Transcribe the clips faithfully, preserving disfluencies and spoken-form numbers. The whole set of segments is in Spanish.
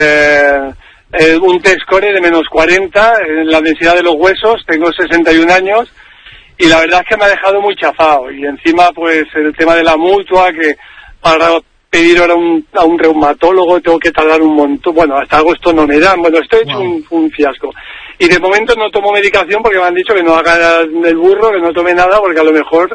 eh, eh, un T-score de menos cuarenta en la densidad de los huesos, tengo sesenta y un años, y la verdad es que me ha dejado muy chafado, y encima pues el tema de la mutua, que para pedir ahora un, a un reumatólogo tengo que tardar un montón, bueno, hasta agosto no me dan, bueno, estoy hecho wow. un, un fiasco. Y de momento no tomo medicación porque me han dicho que no haga el burro, que no tome nada, porque a lo mejor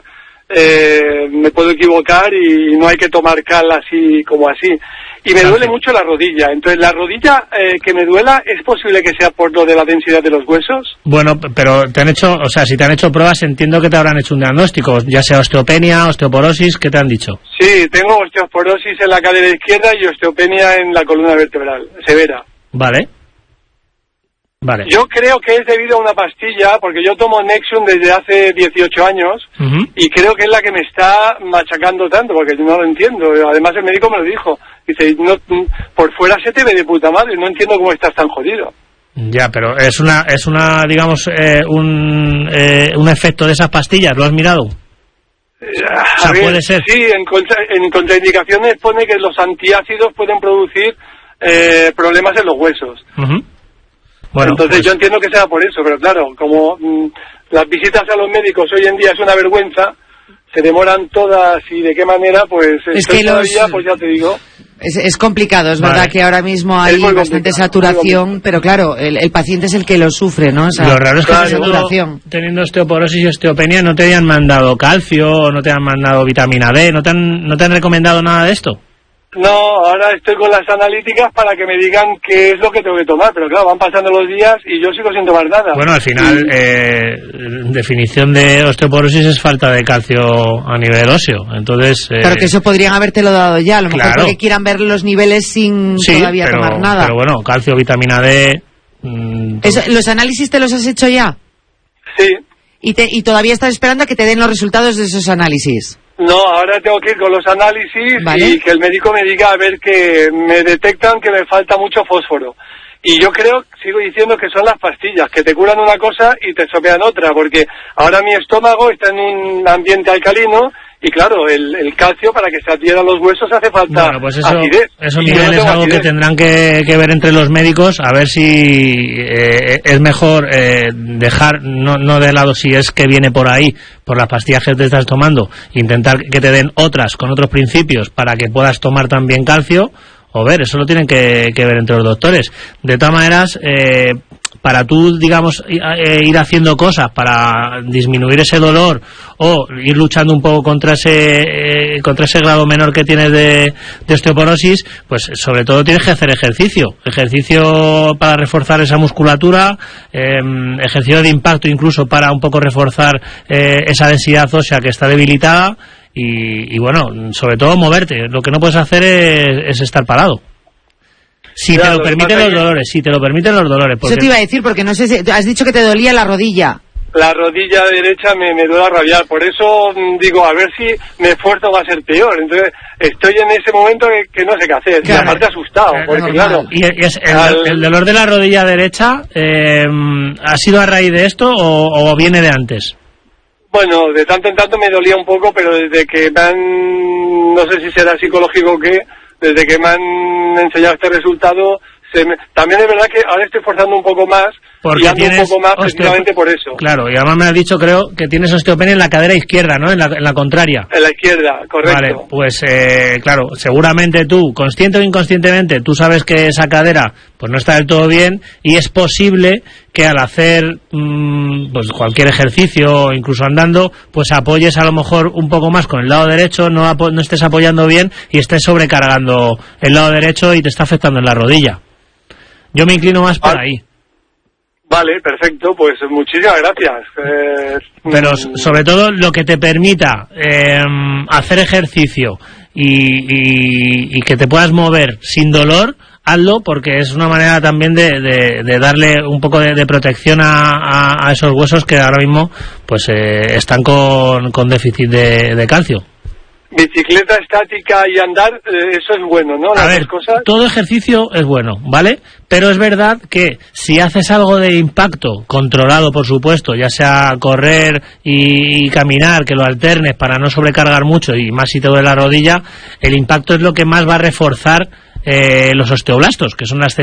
eh, me puedo equivocar y no hay que tomar cal así como así. Y me duele mucho la rodilla, entonces la rodilla eh, que me duela, ¿es posible que sea por lo de la densidad de los huesos? Bueno, pero te han hecho, o sea, si te han hecho pruebas, entiendo que te habrán hecho un diagnóstico, ya sea osteopenia, osteoporosis, ¿qué te han dicho? Sí, tengo osteoporosis en la cadera izquierda y osteopenia en la columna vertebral, severa. Vale. Vale. Yo creo que es debido a una pastilla, porque yo tomo Nexium desde hace dieciocho años, uh-huh. y creo que es la que me está machacando tanto, porque yo no lo entiendo. Además el médico me lo dijo, dice, no, por fuera se te ve de puta madre, no entiendo cómo estás tan jodido. Ya, pero es una, es una, digamos, eh, un, eh, un efecto de esas pastillas, ¿lo has mirado? Eh, o sea, ver, puede ser. Sí, en, contra, en contraindicaciones pone que los antiácidos pueden producir eh, problemas en los huesos. Uh-huh. Bueno, entonces pues... yo entiendo que sea por eso, pero claro, como mmm, las visitas a los médicos hoy en día es una vergüenza, se demoran todas y de qué manera, pues es que todavía, los... pues ya te digo. Es, es complicado, es vale. verdad que ahora mismo hay bastante saturación, pero claro, el, el paciente es el que lo sufre, ¿no? O sea, lo raro es que claro, saturación. Teniendo osteoporosis y osteopenia, ¿no te hayan mandado calcio, no te han mandado vitamina D, no te han, no te han recomendado nada de esto? No, ahora estoy con las analíticas para que me digan qué es lo que tengo que tomar, pero claro, van pasando los días y yo sigo sin tomar nada. Bueno, al final, y... eh, definición de osteoporosis es falta de calcio a nivel óseo, entonces... Eh... Claro que eso podrían habértelo dado ya, a lo claro. mejor porque quieran ver los niveles sin sí, todavía pero, tomar nada. pero bueno, calcio, vitamina D... Mmm, Eso, ¿los análisis te los has hecho ya? Sí. ¿Y, te, y todavía estás esperando a que te den los resultados de esos análisis? No, ahora tengo que ir con los análisis, ¿vale? Y que el médico me diga, a ver, que me detectan que me falta mucho fósforo. Y yo creo, sigo diciendo que son las pastillas, que te curan una cosa y te estropean otra, porque ahora mi estómago está en un ambiente alcalino y claro, el, el calcio para que se adhieran los huesos hace falta bueno, pues eso, acidez. Eso, Miguel, no es algo acidez. Que tendrán que, que ver entre los médicos, a ver si eh, es mejor eh, dejar, no, no de lado si es que viene por ahí, por las pastillas que te estás tomando, intentar que te den otras con otros principios para que puedas tomar también calcio, o ver, eso lo tienen que, que ver entre los doctores. De todas maneras, eh, para tú, digamos, ir haciendo cosas para disminuir ese dolor o ir luchando un poco contra ese eh, contra ese grado menor que tienes de, de osteoporosis, pues sobre todo tienes que hacer ejercicio. Ejercicio para reforzar esa musculatura, eh, ejercicio de impacto incluso para un poco reforzar eh, esa densidad ósea que está debilitada y, y bueno, sobre todo moverte. Lo que no puedes hacer es, es estar parado. Si claro, te lo permiten los dolores, si te lo permiten los dolores. Porque... Eso te iba a decir, porque no sé si... Has dicho que te dolía la rodilla. La rodilla derecha me, me duele a rabiar, por eso digo, a ver si me esfuerzo va a ser peor. Entonces, estoy en ese momento que, que no sé qué hacer, claro. Y aparte asustado, porque claro... ¿Y es el, al... el dolor de la rodilla derecha eh, ha sido a raíz de esto o, o viene de antes? Bueno, de tanto en tanto me dolía un poco, pero desde que me han... no sé si será psicológico o qué... Desde que me han enseñado este resultado, se me... también es verdad que ahora estoy forzando un poco más porque y ando tienes un poco más osteo... precisamente por eso. Claro, y además me has dicho, creo, que tienes osteopenia en la cadera izquierda, ¿no? En la, en la contraria. En la izquierda, correcto. Vale, pues eh, claro, seguramente tú, consciente o inconscientemente, tú sabes que esa cadera pues no está del todo bien y es posible que al hacer mmm, pues cualquier ejercicio, incluso andando, pues apoyes a lo mejor un poco más con el lado derecho, no, apo- no estés apoyando bien y estés sobrecargando el lado derecho y te está afectando en la rodilla. Yo me inclino más por ahí. Vale, perfecto, pues muchísimas gracias. Eh, Pero sobre todo lo que te permita eh, hacer ejercicio y, y, y que te puedas mover sin dolor, hazlo, porque es una manera también de, de, de darle un poco de, de protección a, a, a esos huesos que ahora mismo pues eh, están con, con déficit de, de calcio. Bicicleta estática y andar, eh, eso es bueno, ¿no? Las a ver, dos cosas. Todo ejercicio es bueno, ¿vale? Pero es verdad que si haces algo de impacto, controlado por supuesto, ya sea correr y, y caminar, que lo alternes para no sobrecargar mucho y más si te duele la rodilla, el impacto es lo que más va a reforzar eh, los osteoblastos, que son las